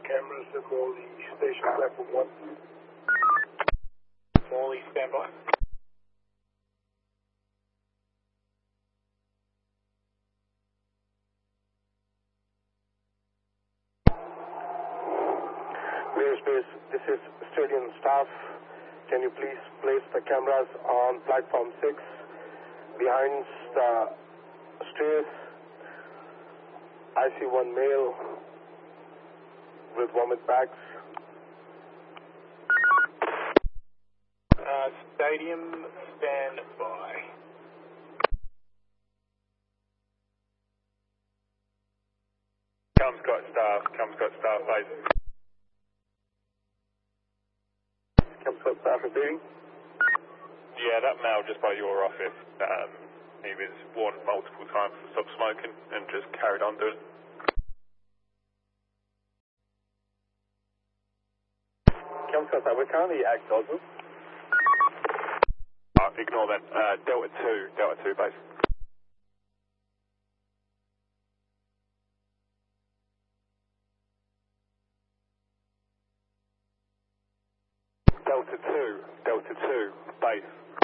cameras at Morley Station, platform 1. Morley, standby. Mayor Space, this is stadium staff. Can you please place the cameras on platform 6 behind the stairs? I see one male with vomit bags. Stadium, stand by. Comscott staff, base. Comscott staff repeating. Yeah, that male just by your office, he was warned multiple times to stop smoking and just carried on doing it. Comscott staff, we're currently at Dodson. Ignore that. Delta 2 base. Delta 2 base.